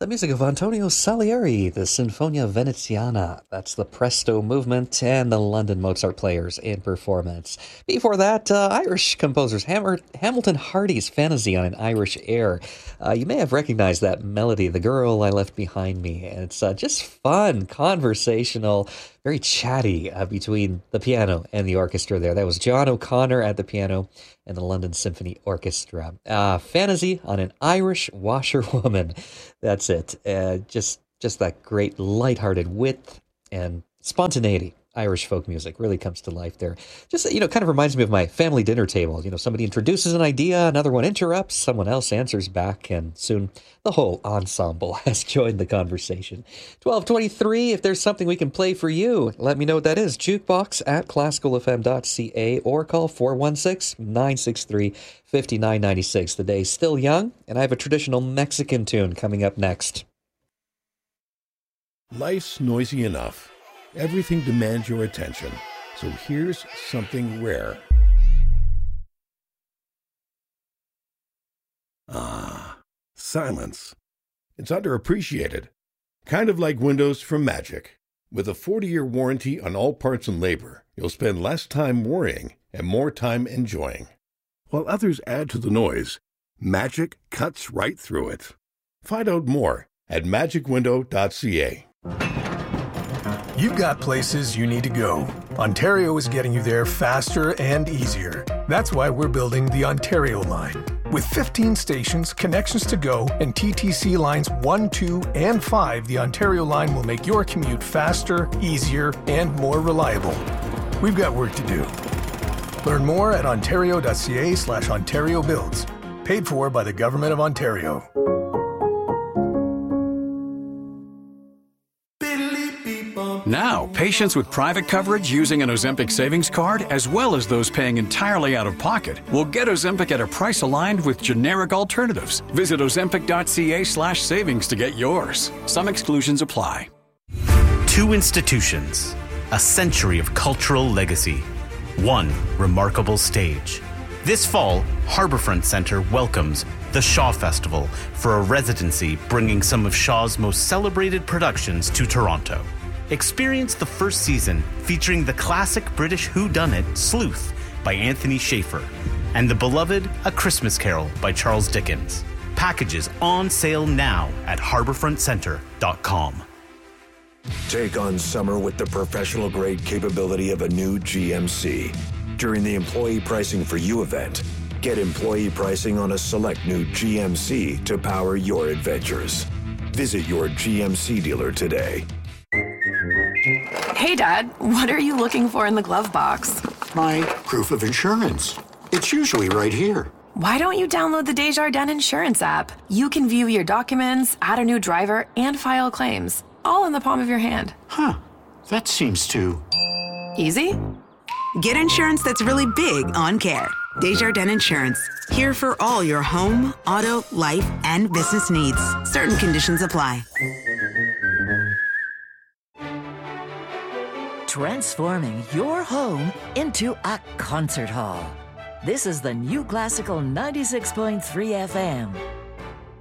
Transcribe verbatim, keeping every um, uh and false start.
The music of Antonio Salieri, the Sinfonia Veneziana. That's the Presto movement and the London Mozart Players in performance. Before that, uh, Irish composers Hammer, Hamilton Hardy's Fantasy on an Irish Air. Uh, you may have recognized that melody, The Girl I Left Behind Me. And it's uh, just fun, conversational, very chatty uh, between the piano and the orchestra there. That was John O'Connor at the piano and the London Symphony Orchestra. Uh, Fantasy on an Irish Washerwoman. That's it. Uh, just just that great lighthearted wit and spontaneity. Irish folk music really comes to life there. Just, you know, kind of reminds me of my family dinner table. You know, somebody introduces an idea, another one interrupts, someone else answers back, and soon the whole ensemble has joined the conversation. twelve twenty-three, if there's something we can play for you, let me know what that is. Jukebox at classical f m dot c a or call four one six, nine six three, five nine nine six. The day's still young, and I have a traditional Mexican tune coming up next. Life's noisy enough. Everything demands your attention. So here's something rare. Ah, silence. It's underappreciated. Kind of like Windows from Magic. With a forty-year warranty on all parts and labor, you'll spend less time worrying and more time enjoying. While others add to the noise, Magic cuts right through it. Find out more at magic window dot c a. You've got places you need to go. Ontario is getting you there faster and easier. That's why we're building the Ontario line. With fifteen stations, connections to go, and T T C lines one, two, and five, the Ontario line will make your commute faster, easier, and more reliable. We've got work to do. Learn more at ontario dot c a slash ontario builds. Paid for by the Government of Ontario. Now, patients with private coverage using an Ozempic savings card, as well as those paying entirely out of pocket, will get Ozempic at a price aligned with generic alternatives. Visit ozempic dot c a slash savings to get yours. Some exclusions apply. Two institutions, a century of cultural legacy, one remarkable stage. This fall, Harbourfront Centre welcomes the Shaw Festival for a residency bringing some of Shaw's most celebrated productions to Toronto. Experience the first season featuring the classic British whodunit Sleuth by Anthony Schaefer and the beloved A Christmas Carol by Charles Dickens. Packages on sale now at harbourfront centre dot com. Take on summer with the professional-grade capability of a new G M C. During the Employee Pricing for You event, get employee pricing on a select new G M C to power your adventures. Visit your G M C dealer today. Hey, Dad, what are you looking for in the glove box? My proof of insurance. It's usually right here. Why don't you download the Desjardins Insurance app? You can view your documents, add a new driver, and file claims, all in the palm of your hand. Huh, that seems too... easy? Get insurance that's really big on care. Desjardins Insurance. Here for all your home, auto, life, and business needs. Certain conditions apply. Transforming your home into a concert hall. This is the new Classical ninety-six point three F M.